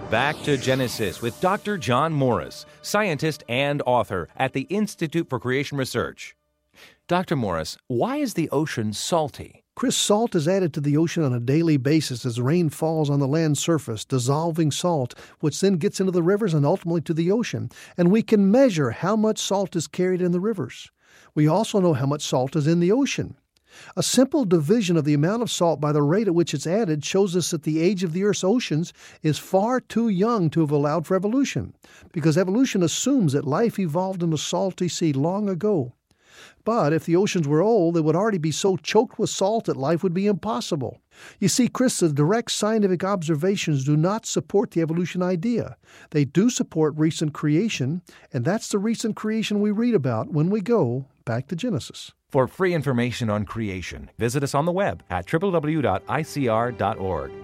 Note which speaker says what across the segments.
Speaker 1: Back to Genesis with Dr. John Morris, scientist and author at the Institute for Creation Research. Dr. Morris, why is the ocean salty?
Speaker 2: Chris, salt is added to the ocean on a daily basis as rain falls on the land surface, dissolving salt, which then gets into the rivers and ultimately to the ocean. And we can measure how much salt is carried in the rivers. We also know how much salt is in the ocean. A simple division of the amount of salt by the rate at which it's added shows us that the age of the Earth's oceans is far too young to have allowed for evolution, because evolution assumes that life evolved in a salty sea long ago. But if the oceans were old, they would already be so choked with salt that life would be impossible. You see, Chris, the direct scientific observations do not support the evolution idea. They do support recent creation, and that's the recent creation we read about when we go back to Genesis.
Speaker 1: For free information on creation, visit us on the web at www.icr.org.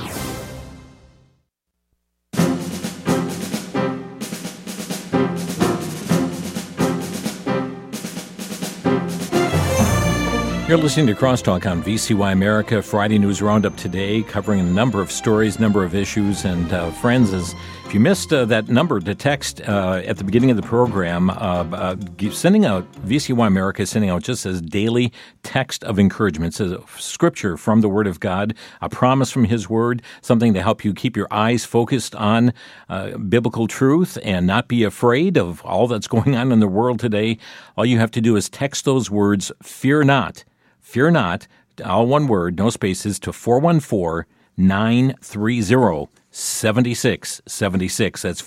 Speaker 3: You're listening to Crosstalk on VCY America, Friday News Roundup today, covering a number of stories, number of issues. And friends, if you missed that number to text at the beginning of the program, sending out, VCY America is sending out just as daily text of encouragement. It's a scripture from the Word of God, a promise from His Word, something to help you keep your eyes focused on biblical truth and not be afraid of all that's going on in the world today. All you have to do is text those words, fear not. Fear not, all one word, no spaces, to 414-930-7676. That's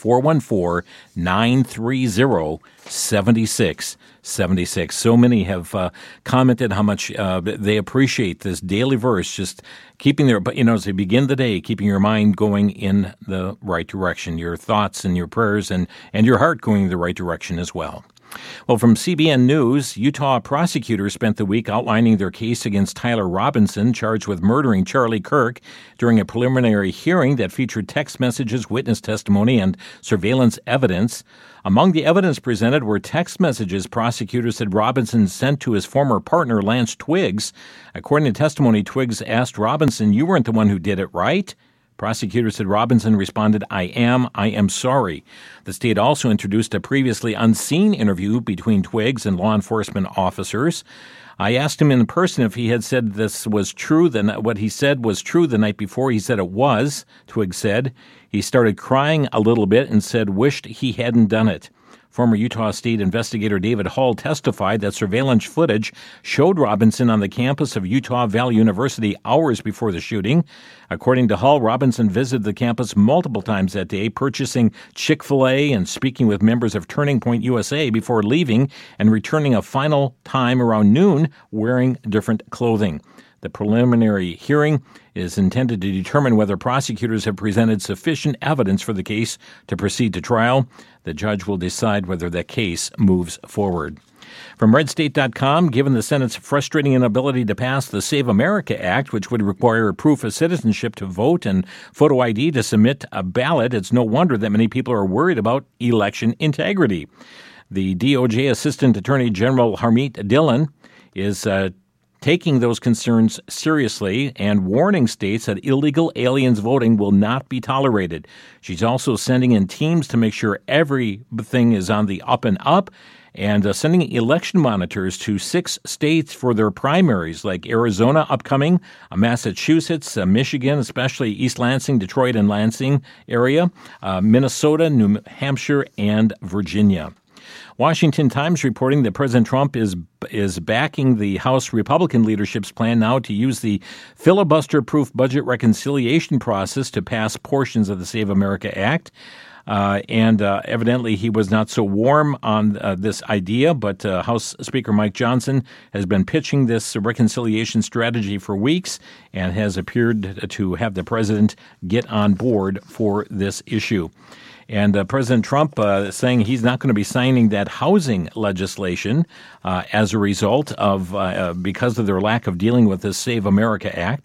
Speaker 3: 414-930-7676. So many have commented how much they appreciate this daily verse, just keeping their, as they begin the day, keeping your mind going in the right direction, your thoughts and your prayers and your heart going in the right direction as well. Well, from CBN News, Utah prosecutors spent the week outlining their case against Tyler Robinson, charged with murdering Charlie Kirk, during a preliminary hearing that featured text messages, witness testimony, and surveillance evidence. Among the evidence presented were text messages prosecutors said Robinson sent to his former partner, Lance Twiggs. According to testimony, Twiggs asked Robinson, "You weren't the one who did it, right?" Prosecutors said Robinson responded, I am sorry. The state also introduced a previously unseen interview between Twiggs and law enforcement officers. I asked him in person if he had said this was true, then what he said was true the night before. He said it was, Twiggs said. He started crying a little bit and said wished he hadn't done it. Former Utah State investigator David Hall testified that surveillance footage showed Robinson on the campus of Utah Valley University hours before the shooting. According to Hall, Robinson visited the campus multiple times that day, purchasing Chick-fil-A and speaking with members of Turning Point USA before leaving and returning a final time around noon wearing different clothing. The preliminary hearing is intended to determine whether prosecutors have presented sufficient evidence for the case to proceed to trial. The judge will decide whether the case moves forward. From RedState.com, given the Senate's frustrating inability to pass the Save America Act, which would require proof of citizenship to vote and photo ID to submit a ballot, it's no wonder that many people are worried about election integrity. The DOJ Assistant Attorney General Harmeet Dillon is taking those concerns seriously and warning states that illegal aliens voting will not be tolerated. She's also sending in teams to make sure everything is on the up and up and sending election monitors to 6 states for their primaries, like Arizona upcoming, Massachusetts, Michigan, especially East Lansing, Detroit and Lansing area, Minnesota, New Hampshire, and Virginia. Washington Times reporting that President Trump is backing the House Republican leadership's plan now to use the filibuster-proof budget reconciliation process to pass portions of the Save America Act. Evidently he was not so warm on this idea, but House Speaker Mike Johnson has been pitching this reconciliation strategy for weeks and has appeared to have the president get on board for this issue. And President Trump saying he's not going to be signing that housing legislation as a result of because of their lack of dealing with this Save America Act.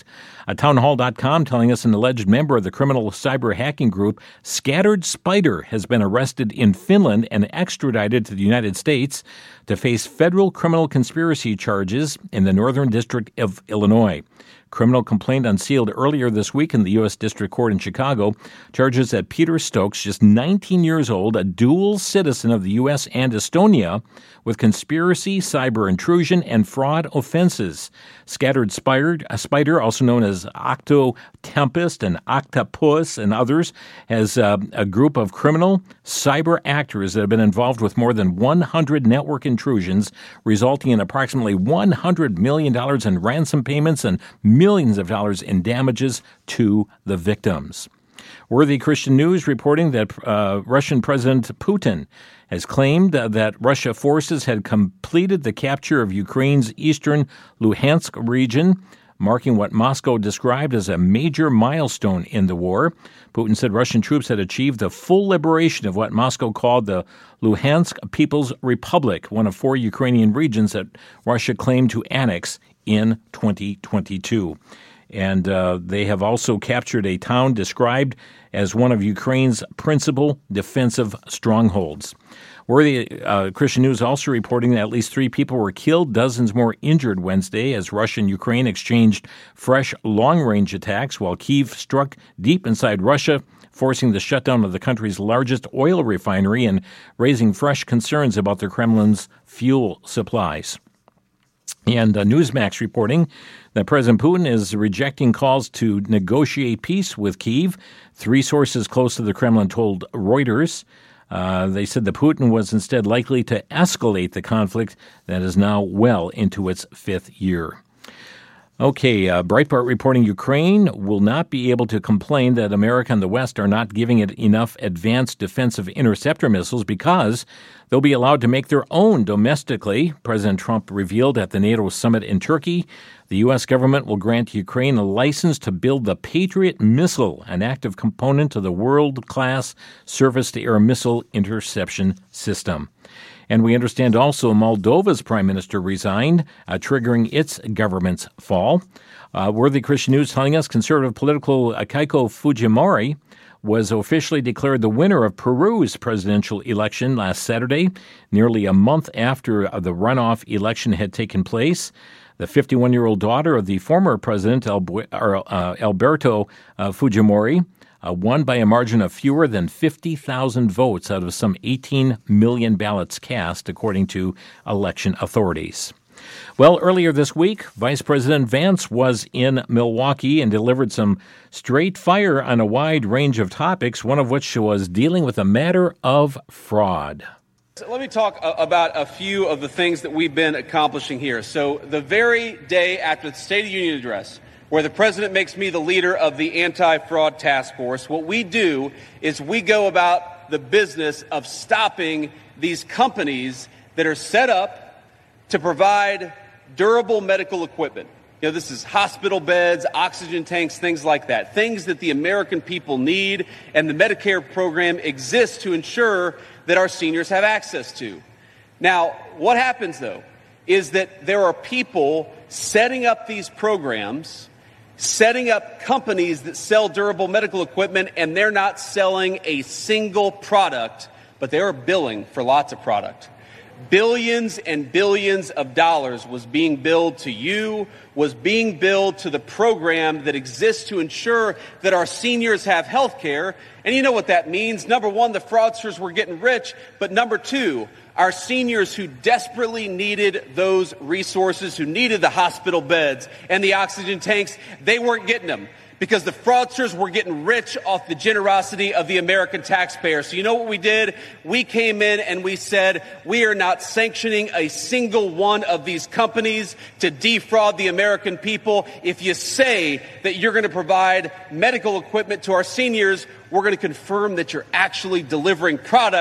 Speaker 3: Townhall.com telling us an alleged member of the criminal cyber hacking group Scattered Spider has been arrested in Finland and extradited to the United States to face federal criminal conspiracy charges in the Northern District of Illinois. Criminal complaint unsealed earlier this week in the U.S. District Court in Chicago charges that Peter Stokes, just 19 years old, a dual citizen of the U.S. and Estonia, with conspiracy, cyber intrusion, and fraud offenses. Scattered Spider, also known as Octo Tempest and Octopus and others, has a group of criminal cyber actors that have been involved with more than 100 network intrusions, resulting in approximately $100 million in ransom payments and millions of dollars in damages to the victims. Worthy Christian News reporting that Russian President Putin has claimed that Russia forces had completed the capture of Ukraine's eastern Luhansk region, marking what Moscow described as a major milestone in the war. Putin said Russian troops had achieved the full liberation of what Moscow called the Luhansk People's Republic, one of 4 Ukrainian regions that Russia claimed to annex in 2022. And they have also captured a town described as one of Ukraine's principal defensive strongholds. Worthy Christian News also reporting that at least 3 people were killed, dozens more injured Wednesday as Russia and Ukraine exchanged fresh long-range attacks while Kyiv struck deep inside Russia, forcing the shutdown of the country's largest oil refinery and raising fresh concerns about the Kremlin's fuel supplies. And Newsmax reporting that President Putin is rejecting calls to negotiate peace with Kyiv. 3 sources close to the Kremlin told Reuters. They said that Putin was instead likely to escalate the conflict that is now well into its 5th year. Okay, Breitbart reporting Ukraine will not be able to complain that America and the West are not giving it enough advanced defensive interceptor missiles because they'll be allowed to make their own domestically. President Trump revealed at the NATO summit in Turkey the U.S. government will grant Ukraine a license to build the Patriot missile, an active component of the world-class surface-to-air missile interception system. And we understand also Moldova's prime minister resigned, triggering its government's fall. Worthy Christian News telling us conservative political Keiko Fujimori was officially declared the winner of Peru's presidential election last Saturday, nearly a month after the runoff election had taken place. The 51-year-old daughter of the former president, Alberto Fujimori, won by a margin of fewer than 50,000 votes out of some 18 million ballots cast, according to election authorities. Well, earlier this week, Vice President Vance was in Milwaukee and delivered some straight fire on a wide range of topics, one of which was dealing with a matter of fraud.
Speaker 4: Let me talk about a few of the things that we've been accomplishing here. So the very day after the State of the Union address, where the president makes me the leader of the anti-fraud task force, what we do is we go about the business of stopping these companies that are set up to provide durable medical equipment. You know, this is hospital beds, oxygen tanks, things like that, things that the American people need, and the Medicare program exists to ensure that our seniors have access to. Now, what happens, though, is that there are people setting up these programs, setting up companies that sell durable medical equipment, and they're not selling a single product, but they are billing for lots of product. Billions and billions of dollars was being billed to you, was being billed to the program that exists to ensure that our seniors have health care. And you know what that means. Number one, the fraudsters were getting rich. But number two, our seniors who desperately needed those resources, who needed the hospital beds and the oxygen tanks, they weren't getting them, because the fraudsters were getting rich off the generosity of the American taxpayer. So you know what we did? We came in and we said, we are not sanctioning a single one of these companies to defraud the American people. If you say that you're going to provide medical equipment to our seniors, we're going to confirm that you're actually delivering product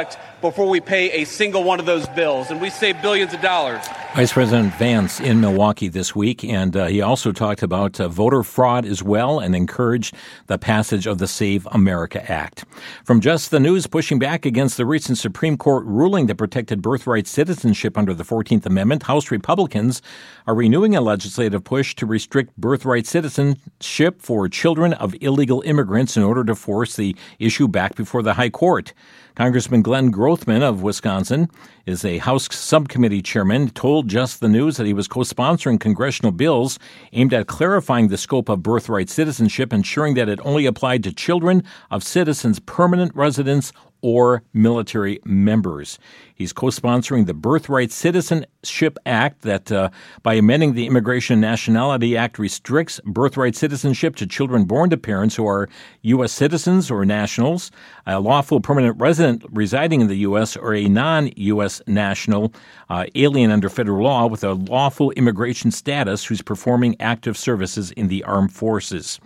Speaker 4: before we pay a single one of those bills, and we save billions of dollars.
Speaker 3: Vice President Vance in Milwaukee this week, and he also talked about voter fraud as well and encouraged the passage of the Save America Act. From Just the News, pushing back against the recent Supreme Court ruling that protected birthright citizenship under the 14th Amendment, House Republicans are renewing a legislative push to restrict birthright citizenship for children of illegal immigrants in order to force the issue back before the High Court. Congressman Glenn Grothman of Wisconsin is a House subcommittee chairman, told Just the News that he was co-sponsoring congressional bills aimed at clarifying the scope of birthright citizenship, ensuring that it only applied to children of citizens' permanent residents or military members. He's co-sponsoring the Birthright Citizenship Act that, by amending the Immigration and Nationality Act, restricts birthright citizenship to children born to parents who are U.S. citizens or nationals, a lawful permanent resident residing in the U.S., or a non-U.S. national alien under federal law with a lawful immigration status who's performing active services in the armed forces.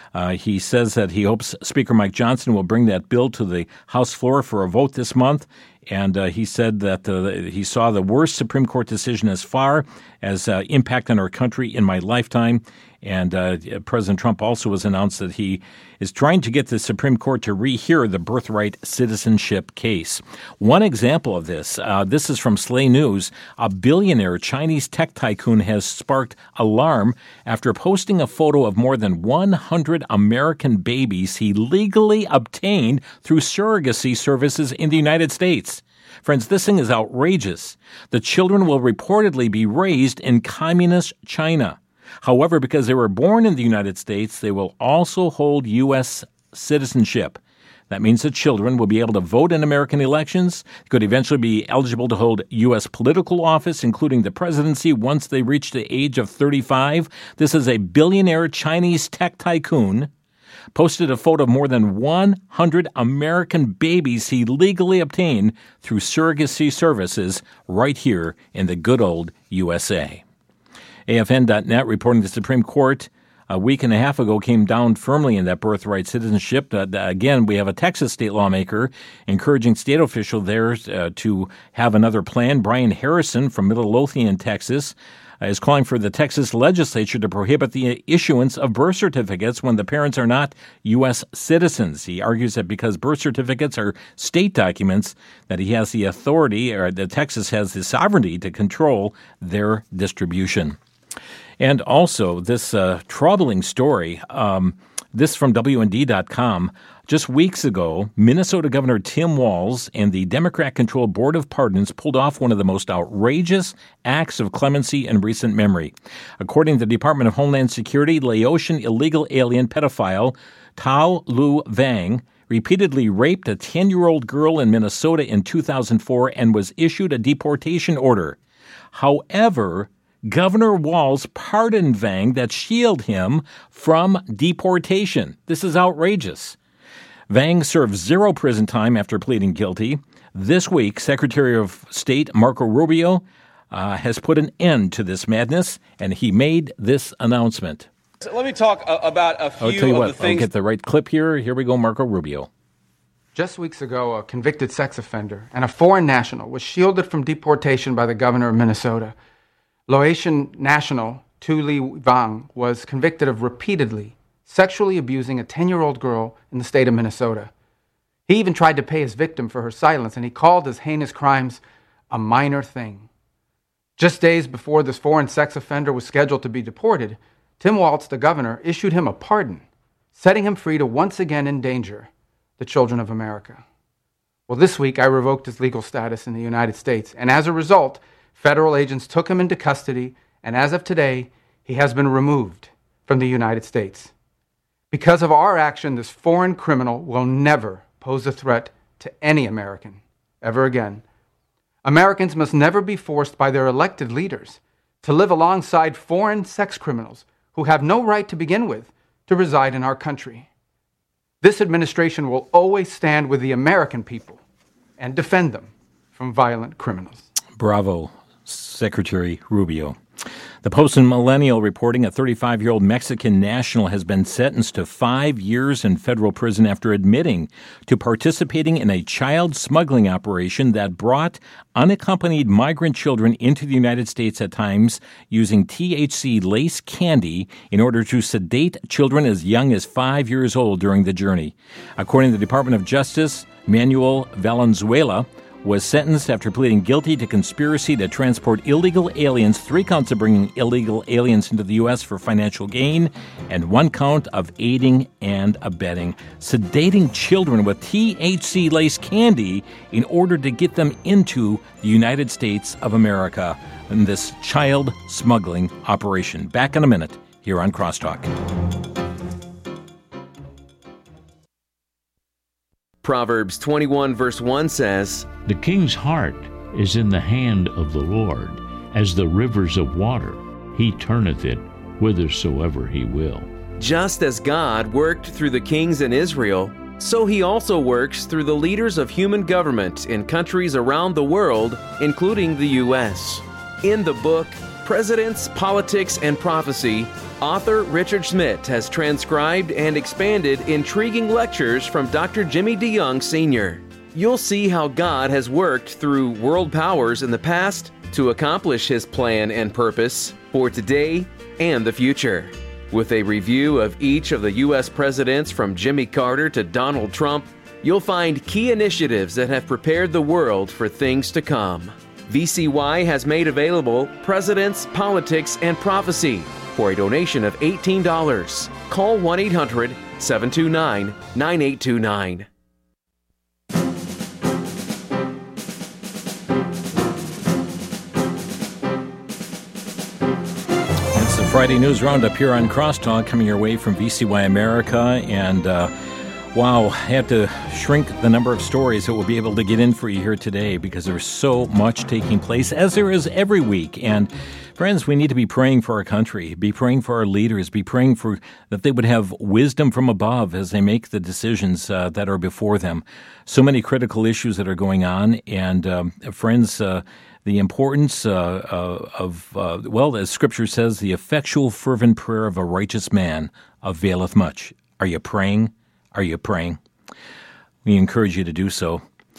Speaker 3: He says that he hopes Speaker Mike Johnson will bring that bill to the House floor for a vote this month. And he said that he saw the worst Supreme Court decision as far as impact on our country in my lifetime. And President Trump also has announced that he is trying to get the Supreme Court to rehear the birthright citizenship case. One example of this, this is from Slay News. A billionaire Chinese tech tycoon has sparked alarm after posting a photo of more than 100 American babies he legally obtained through surrogacy services in the United States. Friends, this thing is outrageous. The children will reportedly be raised in communist China. However, because they were born in the United States, they will also hold U.S. citizenship. That means the children will be able to vote in American elections, could eventually be eligible to hold U.S. political office, including the presidency, once they reach the age of 35. This is a billionaire Chinese tech tycoon posted a photo of more than 100 American babies he legally obtained through surrogacy services right here in the good old USA. AFN.net reporting the Supreme Court a week and a half ago came down firmly in that birthright citizenship. Again, we have a Texas state lawmaker encouraging state officials there to have another plan. Brian Harrison from Midlothian, Texas, is calling for the Texas legislature to prohibit the issuance of birth certificates when the parents are not U.S. citizens. He argues that because birth certificates are state documents, that he has the authority, or that Texas has the sovereignty to control their distribution. And also, this troubling story, this from WND.com. Just weeks ago, Minnesota Governor Tim Walz and the Democrat-controlled Board of Pardons pulled off one of the most outrageous acts of clemency in recent memory. According to the Department of Homeland Security, Laotian illegal alien pedophile Tao Lu Vang repeatedly raped a 10-year-old girl in Minnesota in 2004 and was issued a deportation order. However, Governor Walz pardoned Vang that shielded him from deportation. This is outrageous. Vang served 0 prison time after pleading guilty. This week, Secretary of State Marco Rubio has put an end to this madness, and he made this announcement.
Speaker 4: So let me talk about a few of the things.
Speaker 3: I'll get the right clip here. Here we go, Marco Rubio.
Speaker 5: Just weeks ago, a convicted sex offender and a foreign national was shielded from deportation by the governor of Minnesota. Laotian national Tu Li Vang was convicted of repeatedly sexually abusing a 10-year-old girl in the state of Minnesota. He even tried to pay his victim for her silence, and he called his heinous crimes a minor thing. Just days before this foreign sex offender was scheduled to be deported, Tim Walz, the governor, issued him a pardon, setting him free to once again endanger the children of America. Well, this week I revoked his legal status in the United States, and as a result, federal agents took him into custody, and as of today, he has been removed from the United States. Because of our action, this foreign criminal will never pose a threat to any American ever again. Americans must never be forced by their elected leaders to live alongside foreign sex criminals who have no right to begin with to reside in our country. This administration will always stand with the American people and defend them from violent criminals.
Speaker 3: Bravo, Secretary Rubio. The Post and Millennial reporting a 35-year-old Mexican national has been sentenced to 5 years in federal prison after admitting to participating in a child smuggling operation that brought unaccompanied migrant children into the United States at times using THC lace candy in order to sedate children as young as 5 years old during the journey. According to the Department of Justice, Manuel Valenzuela was sentenced after pleading guilty to conspiracy to transport illegal aliens, 3 counts of bringing illegal aliens into the U.S. for financial gain, and 1 count of aiding and abetting, sedating children with THC lace candy in order to get them into the United States of America in this child smuggling operation. Back in a minute here on Crosstalk.
Speaker 6: Proverbs 21 verse 1 says,
Speaker 7: "The king's heart is in the hand of the Lord, as the rivers of water. He turneth it whithersoever he will."
Speaker 6: just as God worked through the kings in Israel, so he also works through the leaders of human government in countries around the world, including the U.S. In the book, Presidents, Politics, and Prophecy, author Richard Schmidt has transcribed and expanded intriguing lectures from Dr. Jimmy DeYoung Sr. You'll see how God has worked through world powers in the past to accomplish His plan and purpose for today and the future. With a review of each of the U.S. presidents from Jimmy Carter to Donald Trump, you'll find key initiatives that have prepared the world for things to come. VCY has made available Presidents, Politics, and Prophecy for a donation of $18. Call 1-800-729-9829.
Speaker 3: It's the Friday News Roundup here on Crosstalk, coming your way from VCY America. And wow, I have to shrink the number of stories that we'll be able to get in for you here today because there's so much taking place, as there is every week. And friends, we need to be praying for our country, be praying for our leaders, be praying for that they would have wisdom from above as they make the decisions that are before them. So many critical issues that are going on. And friends, the importance well, as Scripture says, the effectual fervent prayer of a righteous man availeth much. Are you praying? Are you praying? We encourage you to do so.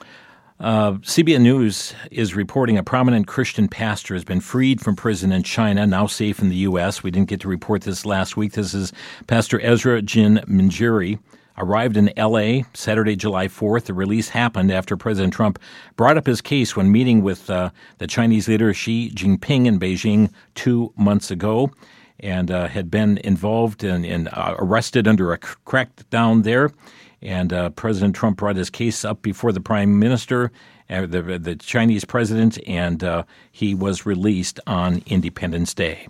Speaker 3: CBN News is reporting a prominent Christian pastor has been freed from prison in China, now safe in the U.S. We didn't get to report this last week. This is Pastor Ezra Jin Minjiri. Arrived in L.A. Saturday, July 4th. The release happened after President Trump brought up his case when meeting with the Chinese leader Xi Jinping in Beijing 2 months ago, and had been involved in arrested under a crackdown there. And President Trump brought his case up before the Prime Minister, the Chinese president, and he was released on Independence Day.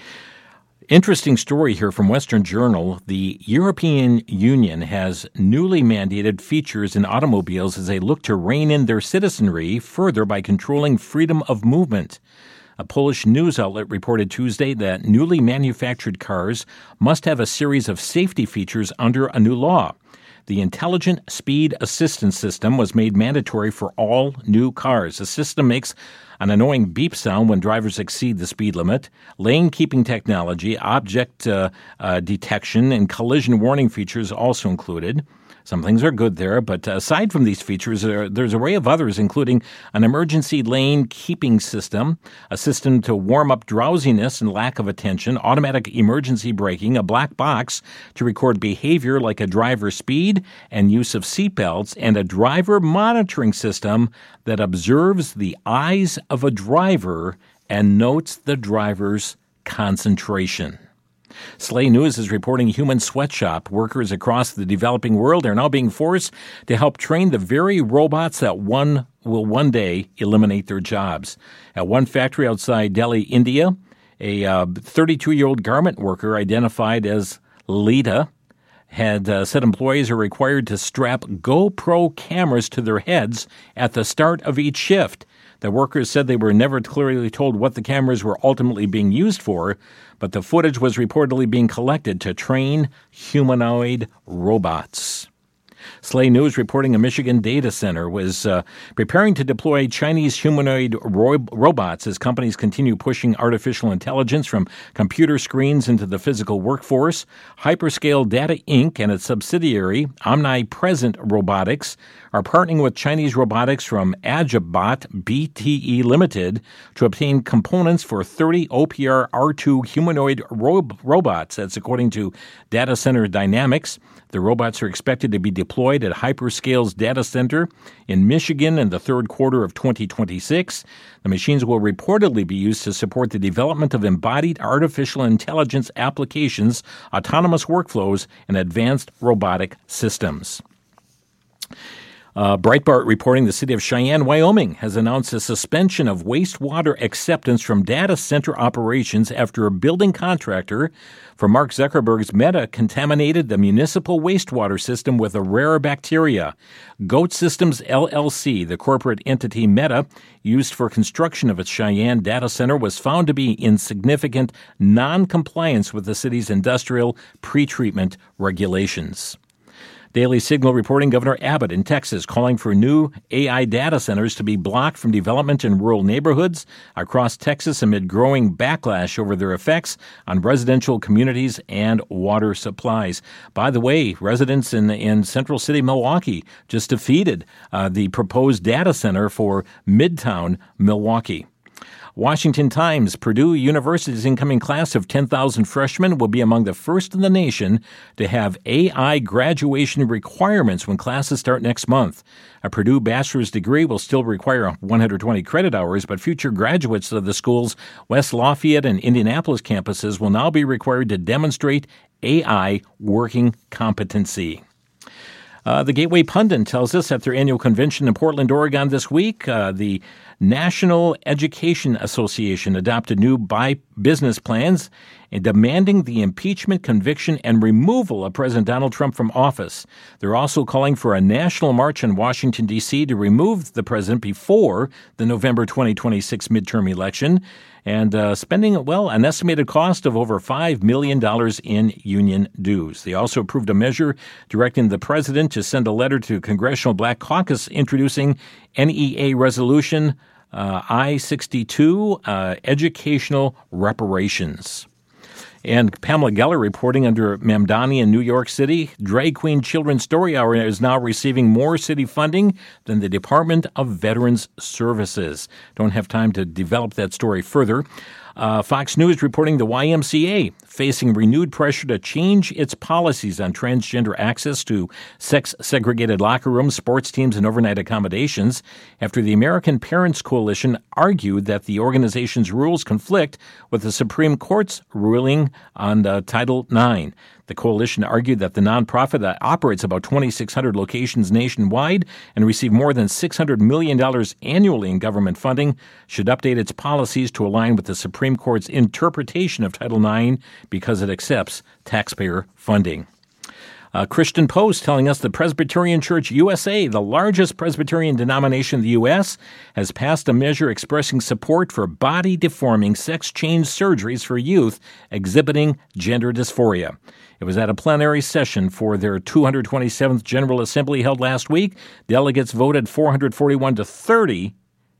Speaker 3: Interesting story here from Western Journal. The European Union has newly mandated features in automobiles as they look to rein in their citizenry further by controlling freedom of movement. A Polish news outlet reported Tuesday that newly manufactured cars must have a series of safety features under a new law. The Intelligent Speed Assistance System was made mandatory for all new cars. The system makes an annoying beep sound when drivers exceed the speed limit. Lane-keeping technology, object detection, and collision warning features also included. Some things are good there, but aside from these features, there's an array of others, including an emergency lane keeping system, a system to warm up drowsiness and lack of attention, automatic emergency braking, a black box to record behavior like a driver's speed and use of seatbelts, and a driver monitoring system that observes the eyes of a driver and notes the driver's concentration. Slay News is reporting human sweatshop workers across the developing world are now being forced to help train the very robots that will one day eliminate their jobs. At one factory outside Delhi, India, a 32-year-old garment worker identified as Lita had said employees are required to strap GoPro cameras to their heads at the start of each shift. The workers said they were never clearly told what the cameras were ultimately being used for, but the footage was reportedly being collected to train humanoid robots. Slay News reporting a Michigan data center was preparing to deploy Chinese humanoid robots as companies continue pushing artificial intelligence from computer screens into the physical workforce. Hyperscale Data Inc. and its subsidiary, Omnipresent Robotics, are partnering with Chinese robotics from Agibot BTE Limited to obtain components for 30 OPR R2 humanoid robots. That's according to Data Center Dynamics. The robots are expected to be deployed at Hyperscale's data center in Michigan in the third quarter of 2026. The machines will reportedly be used to support the development of embodied artificial intelligence applications, autonomous workflows, and advanced robotic systems. Breitbart reporting the city of Cheyenne, Wyoming, has announced a suspension of wastewater acceptance from data center operations after a building contractor for Mark Zuckerberg's Meta contaminated the municipal wastewater system with a rare bacteria. Goat Systems LLC, the corporate entity Meta used for construction of its Cheyenne data center, was found to be in significant non-compliance with the city's industrial pretreatment regulations. Daily Signal reporting Governor Abbott in Texas calling for new AI data centers to be blocked from development in rural neighborhoods across Texas amid growing backlash over their effects on residential communities and water supplies. By the way, residents in Central City, Milwaukee just defeated the proposed data center for Midtown Milwaukee. Washington Times, Purdue University's incoming class of 10,000 freshmen will be among the first in the nation to have AI graduation requirements when classes start next month. A Purdue bachelor's degree will still require 120 credit hours, but future graduates of the school's West Lafayette and Indianapolis campuses will now be required to demonstrate AI working competency. The Gateway Pundit tells us at their annual convention in Portland, Oregon this week, the National Education Association adopted new business plans demanding the impeachment, conviction, and removal of President Donald Trump from office. They're also calling for a national march in Washington, D.C. to remove the president before the November 2026 midterm election, and spending, an estimated cost of over $5 million in union dues. They also approved a measure directing the president to send a letter to Congressional Black Caucus introducing NEA Resolution I-62, educational reparations. And Pamela Geller reporting under Mamdani in New York City, Drag Queen Children's Story Hour is now receiving more city funding than the Department of Veterans Services. Don't have time to develop that story further. Fox News reporting the YMCA facing renewed pressure to change its policies on transgender access to sex-segregated locker rooms, sports teams, and overnight accommodations after the American Parents Coalition argued that the organization's rules conflict with the Supreme Court's ruling on Title IX. The coalition argued that the nonprofit that operates about 2,600 locations nationwide and received more than $600 million annually in government funding should update its policies to align with the Supreme Court's interpretation of Title IX because it accepts taxpayer funding. Christian Post telling us the Presbyterian Church USA, the largest Presbyterian denomination in the U.S., has passed a measure expressing support for body-deforming sex-change surgeries for youth exhibiting gender dysphoria. It was at a plenary session for their 227th General Assembly held last week. Delegates voted 441 to 30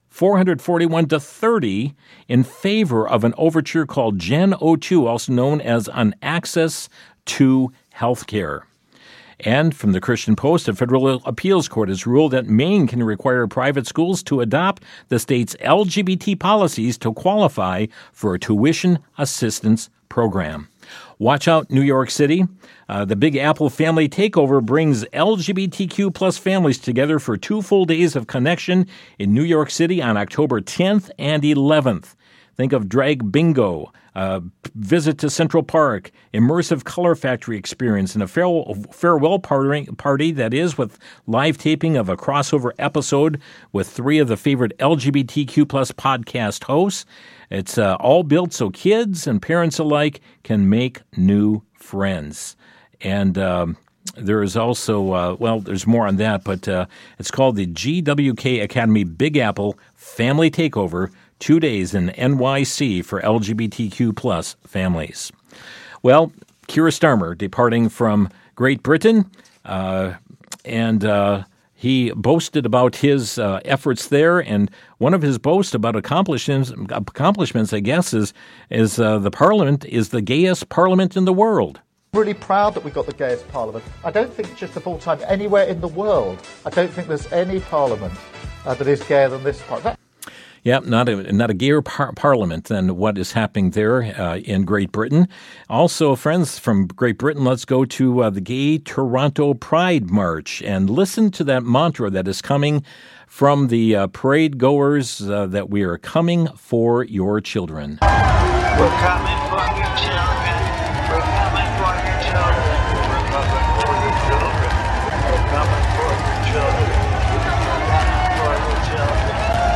Speaker 3: in favor of an overture called Gen 02, also known as an Access to Healthcare. And from the Christian Post, a federal appeals court has ruled that Maine can require private schools to adopt the state's LGBT policies to qualify for a tuition assistance program. Watch out, New York City. The Big Apple Family Takeover brings LGBTQ plus families together for 2 full days of connection in New York City on October 10th and 11th. Think of drag bingo, visit to Central Park, immersive color factory experience, and a farewell party that is with live taping of a crossover episode with 3 of the favorite LGBTQ plus podcast hosts. It's all built so kids and parents alike can make new friends. And there is also, there's more on that, but it's called the GWK Academy Big Apple Family Takeover, 2 days in NYC for LGBTQ plus families. Well, Keir Starmer departing from Great Britain. and he boasted about his efforts there, and one of his boasts about accomplishments, I guess, is the Parliament is the gayest Parliament in the world.
Speaker 8: Really proud that we've got the gayest Parliament. I don't think just of all time anywhere in the world. I don't think there's any Parliament that is gayer than this Parliament.
Speaker 3: Yeah, not a gayer parliament than what is happening there in Great Britain. Also, friends from Great Britain, let's go to the Gay Toronto Pride March and listen to that mantra that is coming from the parade goers that we are coming for your children.
Speaker 9: We're coming for your children. We're coming for your children. We're coming for your children. We're coming for your children. We're coming for your children.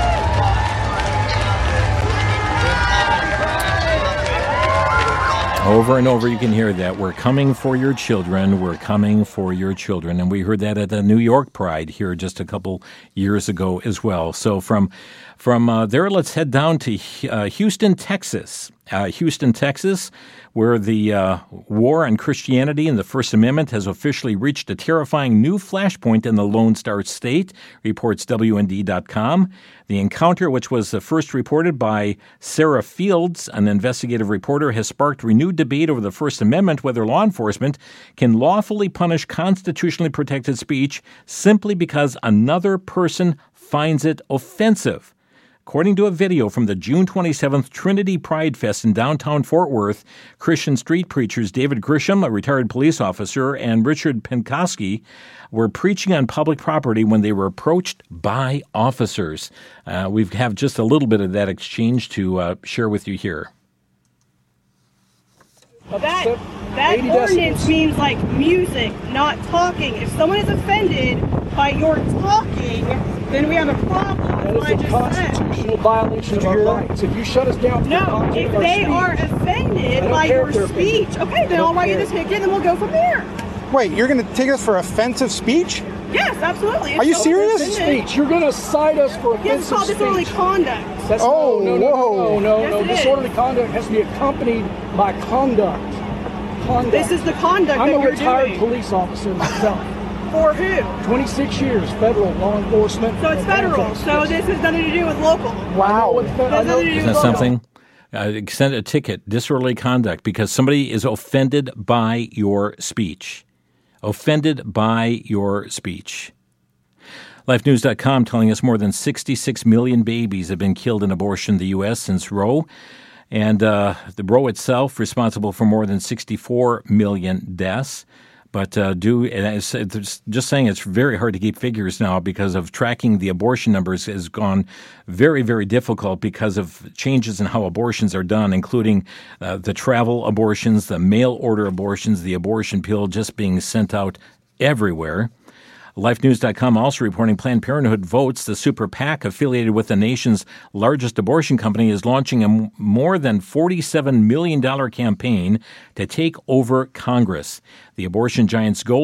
Speaker 3: Over and over you can hear that. We're coming for your children. We're coming for your children. And we heard that at the New York Pride here just a couple years ago as well. So from there, let's head down to Houston, Texas. Houston, Texas, where the war on Christianity and the First Amendment has officially reached a terrifying new flashpoint in the Lone Star State, reports WND.com. The encounter, which was first reported by Sarah Fields, an investigative reporter, has sparked renewed debate over the First Amendment, whether law enforcement can lawfully punish constitutionally protected speech simply because another person finds it offensive. According to a video from the June 27th Trinity Pride Fest in downtown Fort Worth, Christian street preachers David Grisham, a retired police officer, and Richard Penkoski were preaching on public property when they were approached by officers. We have just a little bit of that exchange to share with you here.
Speaker 10: That ordinance means like music, not talking. If someone is offended by your talking, then we have a problem.
Speaker 11: That is a constitutional violation of our rights. If you shut us down,
Speaker 10: no. If they are offended by your speech, okay, then I'll write you this ticket, and then we'll go from there.
Speaker 12: Wait, you're going to take us for offensive speech?
Speaker 10: Yes, absolutely.
Speaker 12: Are you serious?
Speaker 11: Speech. You're going to cite us for offensive speech.
Speaker 10: Yes, it's called disorderly conduct.
Speaker 11: That's no. Disorderly conduct has to be accompanied by conduct.
Speaker 10: This is the conduct
Speaker 11: I'm
Speaker 10: that you're
Speaker 11: a retired
Speaker 10: doing.
Speaker 11: Police officer myself.
Speaker 10: For who?
Speaker 11: 26 years, federal law enforcement.
Speaker 10: So it's federal. So this has nothing to do with local.
Speaker 11: Wow.
Speaker 3: Isn't that something? Extend a ticket, disorderly conduct, because somebody is offended by your speech. Offended by your speech. LifeNews.com telling us more than 66 million babies have been killed in abortion in the U.S. since Roe. And the Roe itself responsible for more than 64 million deaths. But just saying it's very hard to keep figures now because of tracking the abortion numbers has gone very, very difficult because of changes in how abortions are done, including the travel abortions, the mail order abortions, the abortion pill just being sent out everywhere. LifeNews.com also reporting Planned Parenthood Votes, the super PAC affiliated with the nation's largest abortion company, is launching a more than $47 million campaign to take over Congress. The abortion giant's goal